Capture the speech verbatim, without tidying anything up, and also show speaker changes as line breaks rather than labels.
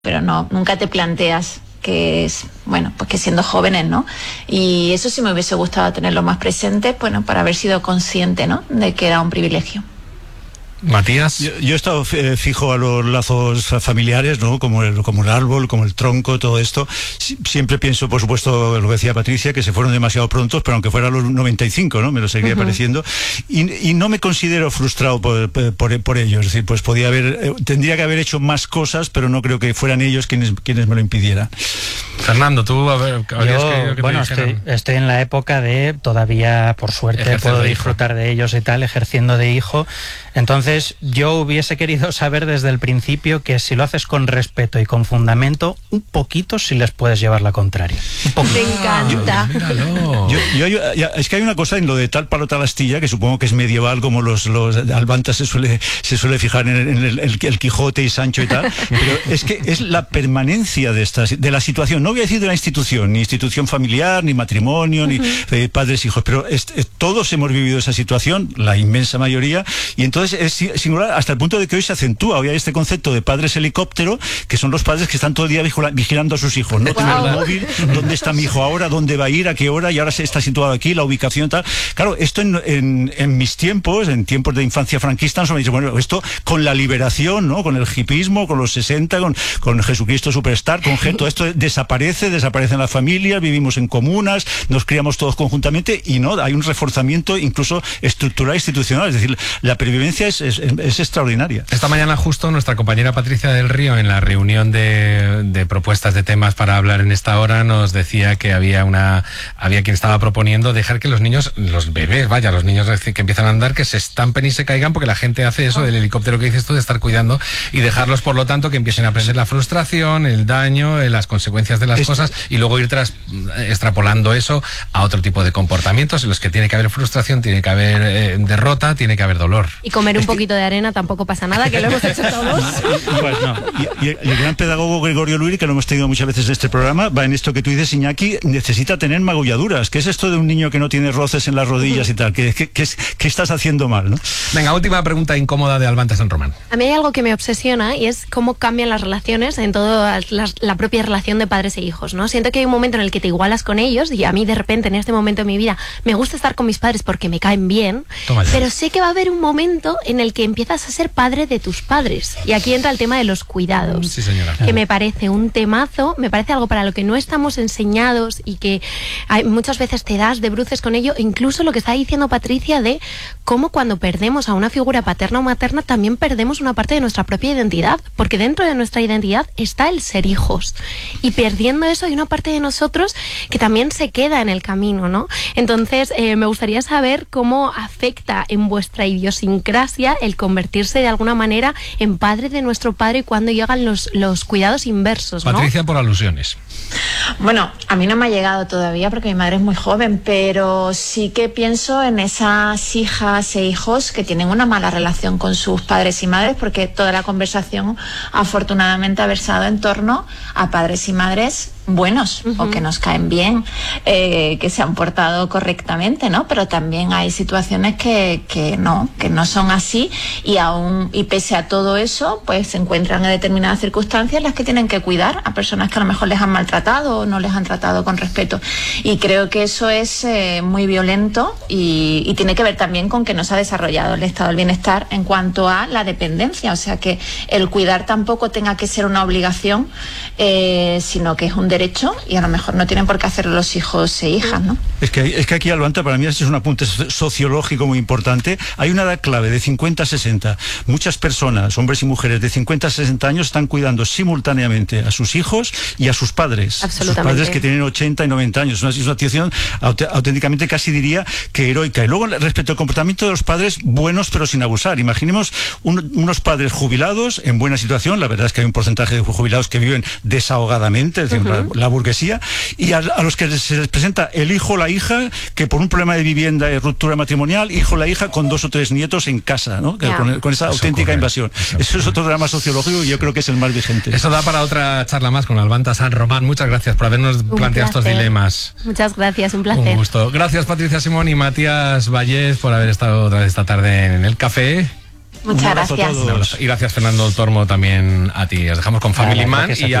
pero no, nunca te planteas que es, bueno, pues que siendo jóvenes, ¿no? Y eso sí me hubiese gustado tenerlo más presente, bueno, para haber sido consciente, ¿no?, de que era un privilegio.
Matías.
Yo, yo he estado eh, fijo a los lazos familiares, ¿no? Como el, como el árbol, como el tronco, todo esto. Si, siempre pienso, por supuesto, lo que decía Patricia, que se fueron demasiado prontos, pero aunque fuera a los noventa y cinco, ¿no? Me lo seguiría uh-huh. pareciendo. Y, y no me considero frustrado por, por, por ellos. Es decir, pues podía haber, eh, tendría que haber hecho más cosas, pero no creo que fueran ellos quienes, quienes me lo impidieran.
Fernando, tú, a ver, habrías
Yo,
querido que
bueno,
te dijeran.
estoy, estoy en la época de, todavía, por suerte,
Ejercer
puedo
de
disfrutar de ellos y tal, ejerciendo de hijo. Entonces, yo hubiese querido saber desde el principio que si lo haces con respeto y con fundamento, un poquito sí les puedes llevar la contraria.
Me encanta.
Yo, yo, yo, es que hay una cosa en lo de tal palo tal astilla, que supongo que es medieval, como los, los Albantas se suele, se suele fijar en, el, en el, el, el Quijote y Sancho y tal, pero es que es la permanencia de, esta, de la situación. No voy a decir de la institución, ni institución familiar, ni matrimonio, uh-huh. ni eh, padres, hijos, pero es, es, todos hemos vivido esa situación, la inmensa mayoría, y entonces es singular hasta el punto de que hoy se acentúa. Hoy hay este concepto de padres helicóptero, que son los padres que están todo el día vigilando a sus hijos, no tener el móvil, dónde está mi hijo ahora, dónde va a ir, a qué hora, y ahora se está situado aquí, la ubicación, tal. Claro, esto en, en, en mis tiempos, en tiempos de infancia franquista, nos me dice, bueno, esto con la liberación, ¿no? Con el hipismo, con los sesenta, con, con Jesucristo Superstar, con todo esto desaparece, desaparecen las familias, vivimos en comunas, nos criamos todos conjuntamente, y no, hay un reforzamiento incluso estructural, institucional, es decir, la pervivencia Es, es, es extraordinaria.
Esta mañana justo nuestra compañera Patricia del Río, en la reunión de, de propuestas de temas para hablar en esta hora, nos decía que había una había quien estaba proponiendo dejar que los niños, los bebés, vaya, los niños que empiezan a andar, que se estampen y se caigan, porque la gente hace eso del helicóptero que dices tú, de estar cuidando, y dejarlos, por lo tanto, que empiecen a aprender la frustración, el daño, las consecuencias de las es... cosas, y luego ir tras, extrapolando eso a otro tipo de comportamientos en los que tiene que haber frustración, tiene que haber eh, derrota, tiene que haber dolor.
Y comer un poquito de arena tampoco pasa nada, que lo hemos hecho todos.
Pues no. Y, y el gran pedagogo Gregorio Luiri, que lo hemos tenido muchas veces en este programa, va en esto que tú dices, Iñaki, necesita tener magulladuras. ¿Qué es esto de un niño que no tiene roces en las rodillas y tal? ¿Qué, qué, qué, qué estás haciendo mal, no?
Venga, última pregunta incómoda de Albanta San Román.
A mí hay algo que me obsesiona, y es cómo cambian las relaciones en toda la, la propia relación de padres e hijos, ¿no? Siento que hay un momento en el que te igualas con ellos, y a mí de repente en este momento de mi vida me gusta estar con mis padres porque me caen bien, pero sé que va a haber un momento en el que empiezas a ser padre de tus padres, y aquí entra el tema de los cuidados,
sí, señora.
Que me parece un temazo, me parece algo para lo que no estamos enseñados, y que hay, muchas veces te das de bruces con ello. Incluso lo que está diciendo Patricia de cómo cuando perdemos a una figura paterna o materna también perdemos una parte de nuestra propia identidad, porque dentro de nuestra identidad está el ser hijos, y perdiendo eso hay una parte de nosotros que también se queda en el camino, ¿no? Entonces eh, me gustaría saber cómo afecta en vuestra idiosincrasia el convertirse de alguna manera en padre de nuestro padre cuando llegan los, los cuidados inversos, ¿no?
Patricia, por alusiones.
Bueno, a mí no me ha llegado todavía porque mi madre es muy joven, pero sí que pienso en esas hijas e hijos que tienen una mala relación con sus padres y madres, porque toda la conversación afortunadamente ha versado en torno a padres y madres buenos, uh-huh. o que nos caen bien, eh, que se han portado correctamente, ¿no? Pero también hay situaciones que, que no, que no son así, y aún, y pese a todo eso, pues se encuentran en determinadas circunstancias en las que tienen que cuidar a personas que a lo mejor les han maltratado o no les han tratado con respeto. Y creo que eso es eh, muy violento, y, y tiene que ver también con que no se ha desarrollado el estado del bienestar en cuanto a la dependencia, o sea que el cuidar tampoco tenga que ser una obligación, eh, sino que es un derecho, y a lo mejor no tienen por qué hacerlo los hijos e hijas, ¿no?
Es que, es que aquí, Albanta, para mí este es un apunte sociológico muy importante. Hay una edad clave de cincuenta a sesenta. Muchas personas, hombres y mujeres de cincuenta a sesenta años, están cuidando simultáneamente a sus hijos y a sus padres.
Absolutamente.
Sus padres que tienen ochenta y noventa años. Una situación auténticamente, casi diría que heroica. Y luego, respecto al comportamiento de los padres, buenos pero sin abusar. Imaginemos un, unos padres jubilados en buena situación. La verdad es que hay un porcentaje de jubilados que viven desahogadamente, es decir, uh-huh. la, la burguesía, y a, a los que se les presenta el hijo o la hija que por un problema de vivienda y ruptura matrimonial, hijo o la hija con dos o tres nietos en casa, ¿no? Yeah. Con, con esa eso auténtica ocurre. invasión. Eso, eso es otro drama sociológico, y yo creo que es el más vigente.
Eso da para otra charla más con Albanta San Román. Muchas gracias por habernos un planteado placer. estos dilemas.
Muchas gracias, un placer.
Un gusto. Gracias, Patricia Simón y Matías Vallés, por haber estado otra vez esta tarde en el café.
Muchas gracias.
Y gracias, Fernando Tormo, también a ti. Os dejamos con Family
Vale,
Man y